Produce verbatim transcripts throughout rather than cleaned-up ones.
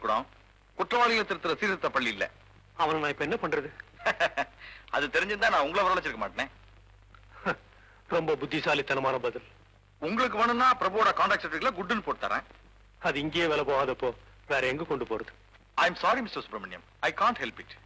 பள்ளிக்கூடம் குற்றவாளிகளை திருத்துற சீர்திருத்த பள்ளி இல்ல. அவனை நான் இப்ப என்ன பண்றது? அது தெரிஞ்சிருந்தா நான் உங்களை வரவழைச்சிருக்க மாட்டேன். ரொம்ப புத்திசாலித்தனமான பதில். உங்களுக்கு வேணும்னா பிரபுவோட கான்ட்ராக்ட் சர்டிபிகேட்ல குட்னு போட்டு தரேன். அது இங்கேயே வேலை போகாதப்போ வேற எங்க கொண்டு போறது? I am sorry mister Subramaniam, I can't help it.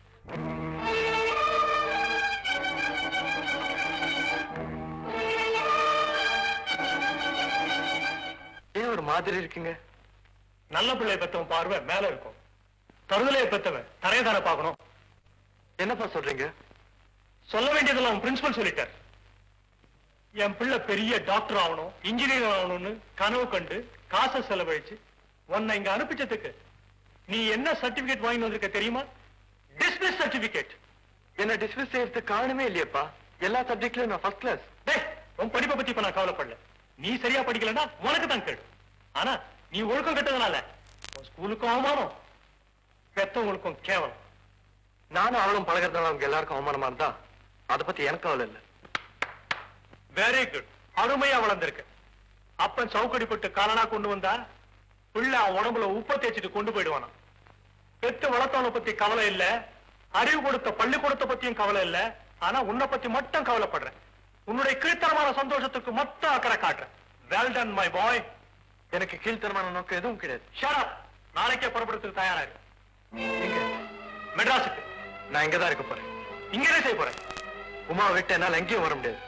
ஏன் ஒரு மாதிரி இருக்குங்க? நல்ல பிள்ளை பெத்தவன் பார்வை மேல இருக்கும், தருதலையை பெத்தவன் தரைய தானே பார்க்கணும். என்னப்பா சொல்றீங்க? சொல்ல வேண்டியதெல்லாம் அவன் பிரின்சிபல் சொல்லிட்டார். என் பிள்ளை பெரிய டாக்டர் ஆகணும், இன்ஜினியர் ஆகணும்னு கனவு கண்டு காசை செலவழிச்சு உன்னை இங்க அனுப்பிச்சதுக்கு நீ என்ன சர்டிபிகேட் வாங்கி வந்திருக்க தெரியுமா? Dismiss certificate. என்ன டிஸ்மிஸ் செய்யறதுக்கு காரணமே இல்லையப்பா. எல்லா சப்ஜெக்ட்லயும் நான் ஃபர்ஸ்ட் கிளாஸ். டேய், உன் படிப்பை பத்தி இப்ப நான் கவலைப்படல. நீ சரியா படிக்கலன்னா உனக்கு தான் கேடு. ஆனா நீ ஒழுக்கம் கெட்டதுனால உன் ஸ்கூலுக்கும் அவமானம், பெத்தவங்களுக்கும் கேவலம். நானும் அவளும் பழகிறதுனால அவங்க எல்லாருக்கும் அவமானமா இருந்தா அதை பத்தி எனக்கு கவலை இல்லை. வெரி குட், அருமையா வளர்ந்திருக்கு. அப்பன் சவுக்கடிப்பட்டு காலனா கொண்டு வந்தா பிள்ளை அவன் உடம்புல உப்ப தேய்ச்சிட்டு கொண்டு போயிடுவானா. பெத்து வளர்த்தவனை பத்தி கவலை இல்ல, அறிவு கொடுத்த பள்ளிக்கூடத்தை பத்தியும் கவலை இல்ல. ஆனா உன்னை பத்தி மட்டும் கவலைப்படுறேன். உன்னுடைய கீழ்த்தரமான சந்தோஷத்துக்கு மட்டும் அக்கறை காட்டுறேன். Well done my boy. எனக்கு கீழ்த்தரமான நோக்கம் எதுவும் கிடையாது. Shut up. நாளைக்கே புறப்படுறதுக்கு தயாரா இருக்கு. எங்க? மெட்ராஸுக்கு. நான் இங்கதான் இருக்க போறேன். இங்கதான் செய்ய போறேன். உமா விட்டு என்னால எங்கேயும் வர முடியாது.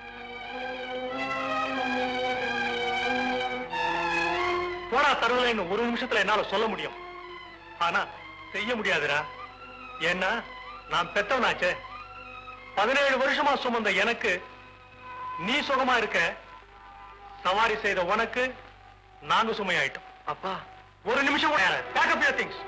போடா தருவலைன்னு ஒரு நிமிஷத்துல என்னால சொல்ல முடியும், ஆனா செய்ய முடியாதுடா. ஏன்னா நான் பெத்தவனாச்சே. பதினேழு வருஷமா சுமந்த எனக்கு நீ சுகமா இருக்க, சவாரி செய்த உனக்கு நாங்க சுமையாயிட்டோம். அப்பா ஒரு நிமிஷம் கூட back up your things.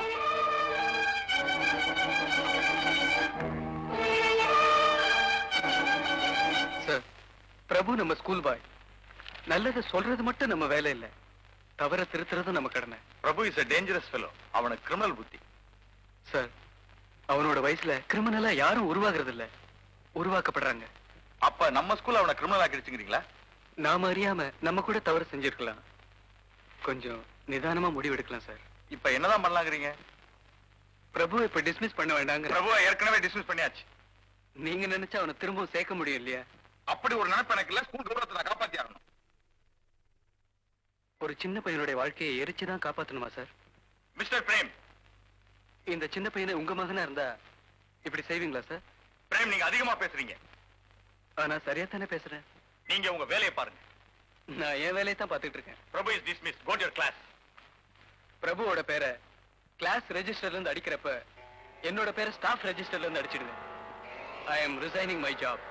Sir, பிரபு நம்ம ஸ்கூல் பாய். நல்லது சொல்றது மட்டும் நம்ம வேலை இல்ல, தவற திருத்துறது நம்ம கடமை. பிரபு இஸ் a dangerous fellow. அவனுக்கு கிரிமினல் புத்தி. சார், அவனோட வயசுல கிரிமினலா யாரும் உருவாகிறது இல்ல, உருவாக்கப்படுறாங்க. அப்ப நம்ம ஸ்கூல் அவனை கிரிமினல் ஆக்கிடுச்சுங்கிறீங்களா? நாம அறியாம நம்ம கூட தவறு செஞ்சிருக்கலாம். கொஞ்சம் நிதானமா முடிவெடுக்கலாம் சார். இப்ப என்னதான் பண்ணலாங்கிறீங்க? பிரபு இப்ப டிஸ்மிஸ் பண்ண வேண்டாங்க. பிரபுவை ஏற்கனவே டிஸ்மிஸ் பண்ணியாச்சு. நீங்க நினைச்சா அவனை திரும்பவும் சேர்க்க முடியும் இல்லையா? அப்படி ஒரு நினைப்பு எனக்கு இல்ல. ஸ்கூல் கௌரவத்தை நான் காப்பாத்தி ஆகணும். ஒரு சின்ன பையனுடைய வாழ்க்கையை எரிச்சுதான் காப்பாத்தணுமா சார்? மிஸ்டர் பிரேம், இந்த சின்ன பையனை உங்க மகனா இருந்தா இப்படி செய்வீங்களா சார்? பிரேம், நீங்க அதிகமா பேசுறீங்க. ஆனா சரியா தானே பேசுறேன். நீங்க உங்க வேலையை பாருங்க. நான் என் வேலையை தான் பார்த்துட்டு இருக்கேன். பிரபு is dismiss. Go to your class. பிரபுவோட பேரை கிளாஸ் ரெஜிஸ்டர்ல இருந்து அடிக்கிறப்ப என்னோட பேரை ஸ்டாஃப் ரெஜிஸ்டர்ல இருந்து அடிச்சிடுவேன். I am resigning my job.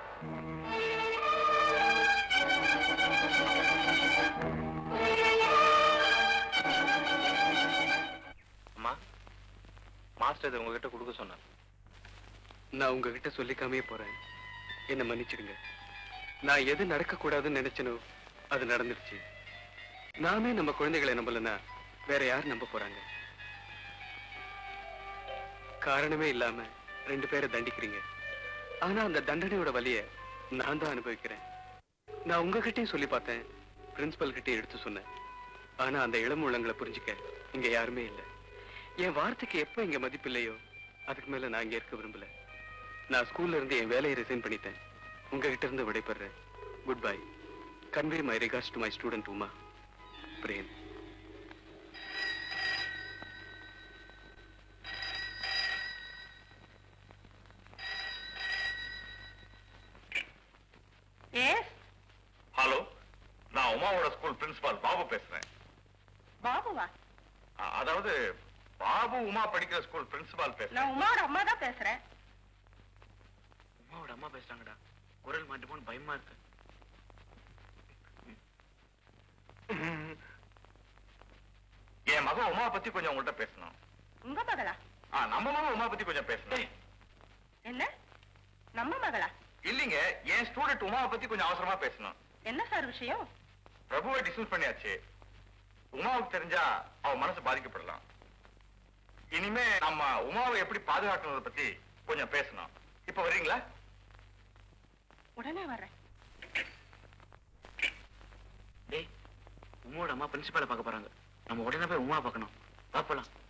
அம்மா, மாஸ்டர் உங்ககிட்ட கொடுக்க சொன்னார். நான் உங்ககிட்ட சொல்லிக்காமே போறேன், என்ன மன்னிச்சிடுங்க. நான் எது நடக்க கூடாதுன்னு நினைச்சனோ அது நடந்துருச்சு. நாமே நம்ம குழந்தைகளை நம்பலன்னா வேற யார் நம்ப போறாங்க? காரணமே இல்லாம ரெண்டு பேரை தண்டிக்கிறீங்க. ஆனா அந்த தண்டனையோட வலிய நான் தான் அனுபவிக்கிறேன். நான் உங்ககிட்டயும் சொல்லி பார்த்தேன், பிரின்சிபல் கிட்டே எடுத்து சொன்னேன். ஆனா அந்த இளம் உள்ளங்களை புரிஞ்சுக்க இங்க யாருமே இல்லை. என் வார்த்தைக்கு எப்ப இங்க மதிப்பு இல்லையோ அதுக்கு மேல நான் இங்க இருக்க விரும்பல. நான் ஸ்கூல்ல இருந்து என் வேலையை ரிசைன் பண்ணிட்டேன். உங்ககிட்ட இருந்து விடைபெறேன். Good bye. Convey my regards to my student Uma. Frame. Hello, நான் உமாவோட ஸ்கூல் பிரின்சிபால் பாபு பேசுறேன். பாபுவா? அதாவது பாபு உமா படிக்கிற ஸ்கூல் பிரின்சிபால் பேசுறேன். நான் உமாவோட அம்மா தான் பேசுறேன். உமாவோட அம்மா பேசுறாங்கடா. குரல் மாட்டுமோன்னு பயமா இருக்கு. என் மகன் உமா பத்தி கொஞ்சம் உங்கள்கிட்ட பேசணும். உங்க மகளா? நம்ம மகன் உமா பத்தி கொஞ்சம் பேசணும். என்ன நம்ம மகளா? இல்லீங்க, என் ஸ்டூடெண்ட் உமாவை பத்தி கொஞ்சம் அவசரமா பேசணும். என்ன சார் விஷயம்? பிரபுவை டிஸ்மிஸ் பண்ணியாச்சு. உமாவுக்கு தெரிஞ்சா அவ மனசு பாதிக்கப்படலாம். இனிமே நம்ம உமாவை எப்படி பாதுகாக்கணும்னு பத்தி கொஞ்சம் பேசணும். இப்ப வர்றீங்களா? உடனே வர்றேன். டேய், உமாவோட அம்மா பிரின்சிபாலை பார்க்க போறாங்க. நம்ம உடனே போய் உமா பார்க்கணும். பாப்பலாம்.